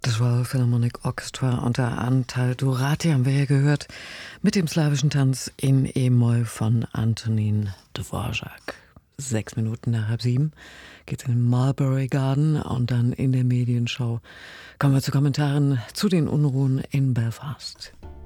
Das Royal Philharmonic Orchestra unter Antal Durati haben wir ja gehört, mit dem slawischen Tanz in E-Moll von Antonin Dvorak. 6 Minuten nach 6:30 geht's in den Mulberry Garden und dann in der Medienshow kommen wir zu Kommentaren zu den Unruhen in Belfast.